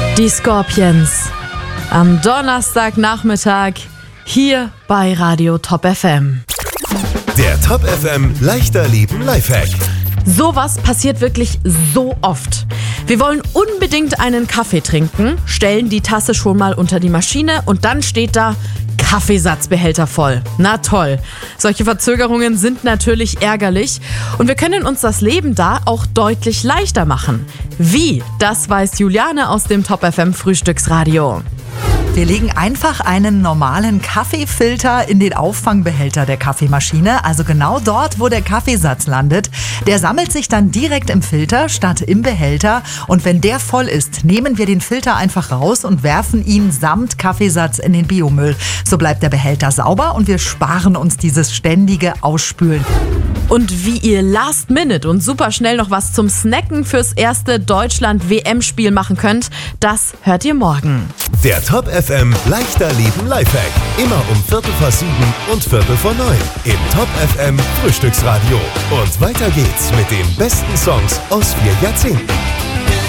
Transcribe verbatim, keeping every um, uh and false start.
Die Scorpions am Donnerstagnachmittag hier bei Radio Top F M. Der Top F M Leichter Leben Lifehack. Sowas passiert wirklich so oft. Wir wollen unbedingt einen Kaffee trinken, stellen die Tasse schon mal unter die Maschine und dann steht da Kaffeesatzbehälter voll. Na toll. Solche Verzögerungen sind natürlich ärgerlich und wir können uns das Leben da auch deutlich leichter machen. Wie? Das weiß Juliane aus dem Top F M Frühstücksradio. Wir legen einfach einen normalen Kaffeefilter in den Auffangbehälter der Kaffeemaschine, also genau dort, wo der Kaffeesatz landet. Der sammelt sich dann direkt im Filter statt im Behälter und wenn der voll ist, nehmen wir den Filter einfach raus und werfen ihn samt Kaffeesatz in den Biomüll. So bleibt der Behälter sauber und wir sparen uns dieses ständige Ausspülen. Und wie ihr last minute und super schnell noch was zum Snacken fürs erste Deutschland-W M-Spiel machen könnt, das hört ihr morgen. Der Top F M Leichter Leben Lifehack. Immer um Viertel vor sieben und Viertel vor neun im Top F M Frühstücksradio. Und weiter geht's mit den besten Songs aus vier Jahrzehnten.